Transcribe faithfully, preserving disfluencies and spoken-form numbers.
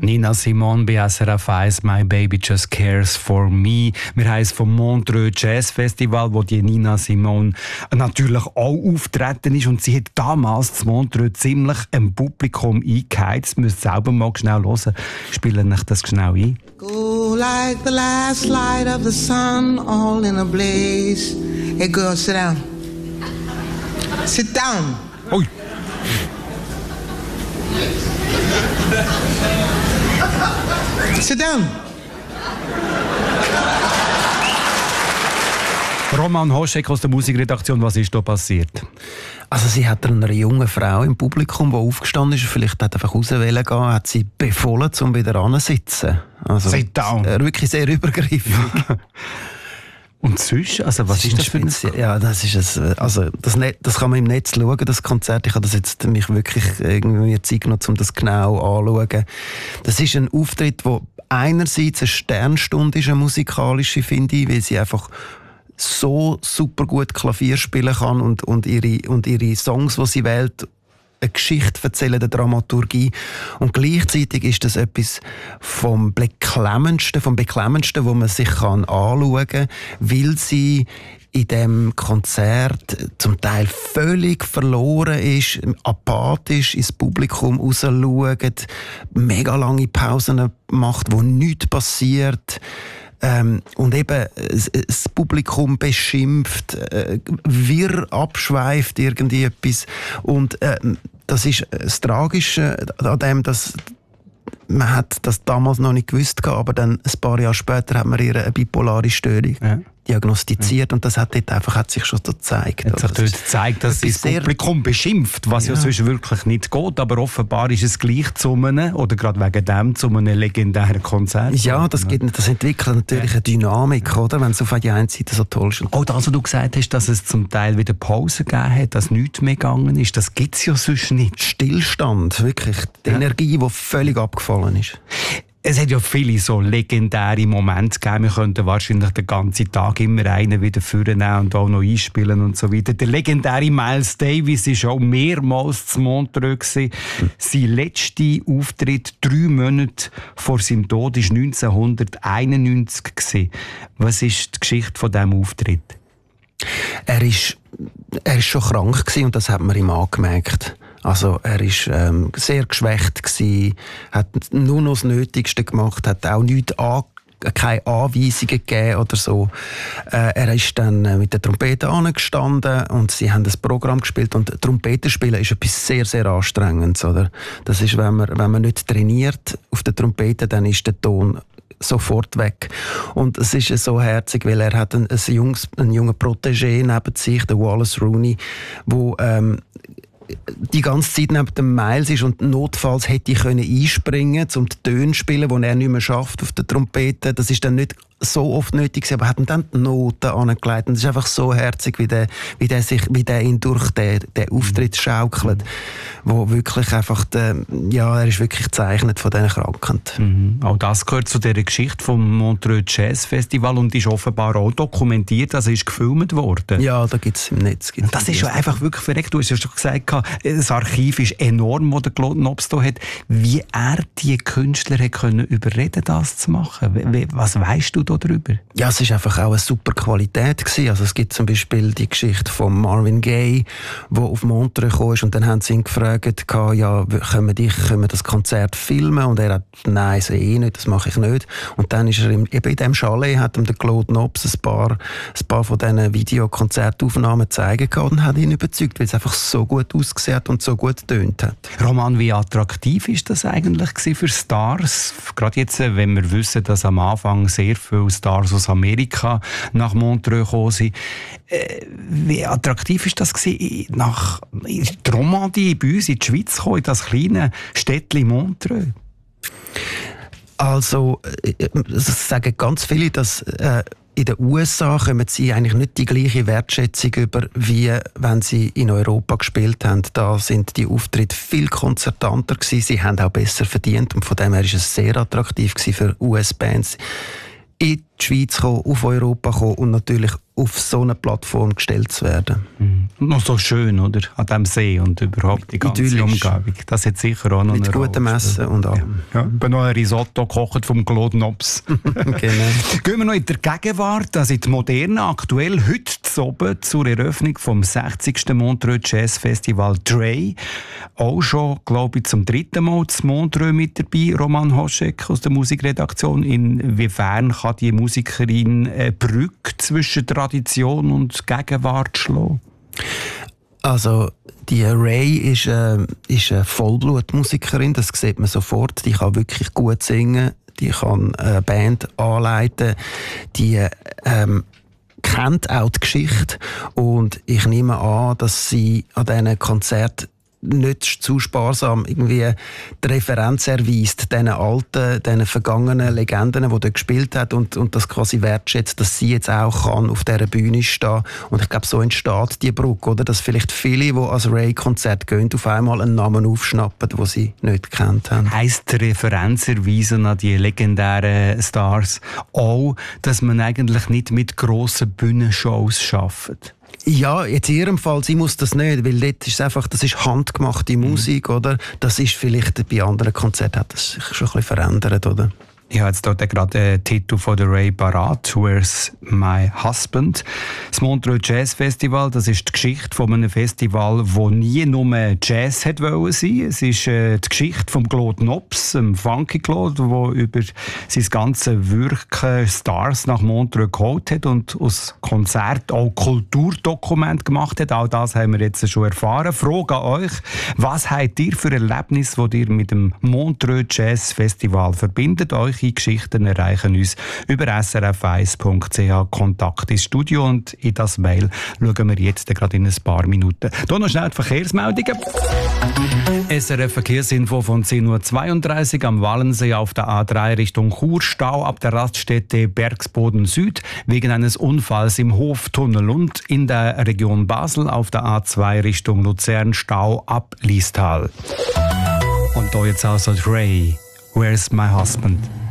Nina Simone bei S R F eins, «My Baby Just Cares for Me». Wir haben es vom Montreux Jazz Festival, wo die Nina Simone natürlich auch auftreten ist. Und sie hat damals das Montreux ziemlich im Publikum eingeheizt. Das müsst ihr selber mal schnell hören. Spielen euch das schnell ein. Go like the last light of the sun, all in a blaze. Hey girl, sit down. Sit down. Ui. Sit down. Roman Hoschek aus der Musikredaktion, was ist da passiert? Also sie hat einer jungen Frau im Publikum, die aufgestanden ist, vielleicht hat einfach rauswählen gehen, hat sie befohlen, um wieder anzusitzen. Also, Sit down. Wirklich sehr übergriffig. Und sonst? Also was das ist, ist das für ein Spezie- Ja, das ist ein, also das, Net, das kann man im Netz schauen, das Konzert. Ich habe das jetzt mich wirklich irgendwie Zeit genommen, um das genau anzuschauen. Das ist ein Auftritt, der einerseits eine Sternstunde ist, eine musikalische, finde ich, weil sie einfach so super gut Klavier spielen kann und, und, ihre, und ihre Songs, die sie wählt, eine Geschichte erzählen, eine Dramaturgie. Und gleichzeitig ist das etwas vom Beklemmendsten, vom Beklemmendsten, wo man sich kann anschauen kann, weil sie in dem Konzert zum Teil völlig verloren ist, apathisch ins Publikum rausschaut, mega lange Pausen macht, wo nichts passiert. Ähm, und eben das Publikum beschimpft, äh, wirr abschweift irgendwie etwas. Und äh, das ist das Tragische an dem, dass man hat das damals noch nicht gewusst, aber dann ein paar Jahre später hat man ihr eine bipolare Störung ja. diagnostiziert ja. und das hat dort einfach hat sich schon so gezeigt. Hat sich dort gezeigt, dass das Publikum beschimpft, was ja, ja sonst wirklich nicht geht, aber offenbar ist es gleich zu einem, oder gerade wegen dem, zu einem legendären Konzert. Ja, das, geht, das entwickelt natürlich ja. eine Dynamik, oder, wenn es auf der einen Seite so toll ist. Auch das, was du gesagt hast, dass es zum Teil wieder Pause gegeben hat, dass nichts mehr gegangen ist, das gibt es ja sonst nicht. Stillstand, wirklich. Die ja. Energie, die völlig abgefallen ist. Es hat ja viele so legendäre Momente gegeben. Wir könnten wahrscheinlich den ganzen Tag immer einen wieder vornehmen und auch noch einspielen und so weiter. Der legendäre Miles Davis war auch mehrmals zu Montreux. Mhm. Sein letzter Auftritt, drei Monate vor seinem Tod, war neunzehnhunderteinundneunzig. Was ist die Geschichte von diesem Auftritt? Er ist, er ist schon krank gewesen und das hat man ihm angemerkt. Also er war ähm, sehr geschwächt gewesen, hat nur noch das Nötigste gemacht, hat auch nichts an, keine Anweisungen gegeben oder so. Äh, er ist dann äh, mit der Trompete angestanden und sie haben das Programm gespielt und Trompete spielen ist etwas sehr, sehr Anstrengendes, oder? Das ist, wenn man, wenn man nicht trainiert auf der Trompete, dann ist der Ton sofort weg. Und es ist so herzig, weil er hat ein, ein, junges, ein junger Protégé neben sich, der Wallace Rooney, wo ähm, die ganze Zeit neben dem Miles ist und notfalls hätte ich einspringen können, um die Töne zu spielen, die er nicht mehr schafft auf der Trompete. Das ist dann nicht so oft nötig, aber er hat ihm dann die Noten angelegt. Und es ist einfach so herzig, wie der, wie der, sich, wie der ihn durch den, den Auftritt schaukelt, wo wirklich einfach, der, ja, er ist wirklich gezeichnet von diesen Krankheit. Mhm. Auch das gehört zu dieser Geschichte vom Montreux Jazz Festival und ist offenbar auch dokumentiert, also ist gefilmt worden. Ja, da gibt es im Netz. Gibt's das ist ja einfach wirklich verrückt. Du hast ja schon gesagt, das Archiv ist enorm, das der Claude Nobs da hat. Wie er die Künstler hat können überreden, das zu machen? Was weißt du darüber? Ja, es ist einfach auch eine super Qualität gewesen. Also es gibt zum Beispiel die Geschichte von Marvin Gaye, der auf Montreux gekommen ist und dann haben sie ihn gefragt, ja, können wir, dich, können wir das Konzert filmen? Und er hat, nein, so eh nicht, das mache ich nicht. Und dann ist er im, eben in diesem Chalet, hat ihm der Claude Nobs ein paar, ein paar von diesen Videokonzertaufnahmen zeigen können und hat ihn überzeugt, weil es einfach so gut ausgesehen hat und so gut getönt hat. Roman, wie attraktiv ist das eigentlich für Stars? Gerade jetzt, wenn wir wissen, dass am Anfang sehr viele Stars aus Amerika nach Montreux gekommen sind. Äh, wie attraktiv ist das gewesen, nach in die Romandie, bei uns in die Schweiz zu kommen, in das kleine Städtchen Montreux? Also, es sagen ganz viele, dass äh, in den U S A kommen sie eigentlich nicht die gleiche Wertschätzung über, wie wenn sie in Europa gespielt haben. Da sind die Auftritte viel konzertanter gewesen. Sie haben auch besser verdient und von dem her ist es sehr attraktiv gewesen für U S-Bands. in die Schweiz kommen, auf Europa kommen und natürlich auf so eine Plattform gestellt zu werden. Mhm. Noch so schön, oder? An diesem See und überhaupt die ganze Idyllisch. Umgebung. Das hat sicher auch noch Mit eine gutem Rolle. Essen und allem. Ja, ja. Noch ein Risotto gekocht vom Claude Nobs. Genau. Gehen wir noch in der Gegenwart, also in die Moderne. Aktuell heute zu oben zur Eröffnung vom sechzigsten Montreux Jazz Festival Dre. Auch schon, glaube ich, zum dritten Mal zu Montreux mit dabei, Roman Hoschek aus der Musikredaktion. Inwiefern kann die Musikerin eine Brücke zwischen Tradition und Gegenwart schlagen? Also die Ray ist, äh, ist eine Vollblutmusikerin, das sieht man sofort. Die kann wirklich gut singen, die kann eine Band anleiten, die ähm, kennt auch die Geschichte und ich nehme an, dass sie an diesen Konzerten nicht zu sparsam irgendwie die Referenz erweist, diesen alten, diesen vergangenen Legenden, die dort gespielt hat und, und das quasi wertschätzt, dass sie jetzt auch kann auf dieser Bühne stehen. Und ich glaube, so entsteht die Brücke, oder? Dass vielleicht viele, die als Ray-Konzert gehen, auf einmal einen Namen aufschnappen, den sie nicht gekannt haben. Heisst Referenz erweisen an die legendären Stars auch, dass man eigentlich nicht mit grossen Bühnenshows arbeitet? Ja, jetzt in ihrem Fall, sie muss das nicht, weil dort ist es einfach, das ist handgemachte Musik, oder? Das ist vielleicht bei anderen Konzerten hat das sich schon ein bisschen verändert, oder? Ich habe jetzt dort gerade den Titel von der Ray parat, «Where's My Husband?». Das Montreux Jazz Festival, das ist die Geschichte von einem Festival, das nie nur Jazz hat wollen sein. Es ist äh, die Geschichte von Claude Nobs, dem Funky Claude, der über sein ganzes Wirken Stars nach Montreux geholt hat und aus Konzert auch Kulturdokument gemacht hat. All das haben wir jetzt schon erfahren. Frage an euch, was habt ihr für Erlebnisse, die ihr mit dem Montreux Jazz Festival verbindet? Euch Geschichten erreichen uns über s r f eins punkt c h Kontakt ins Studio und in das Mail schauen wir jetzt gerade in ein paar Minuten. Hier noch schnell die Verkehrsmeldungen. S R F Verkehrsinfo von zehn Uhr zweiunddreißig am Wallensee auf der A drei Richtung Chur, Stau ab der Raststätte Bergsboden Süd wegen eines Unfalls im Hoftunnel und in der Region Basel auf der A zwei Richtung Luzern, Stau ab Liestal. Und da jetzt also Dre, «Where's My Husband?».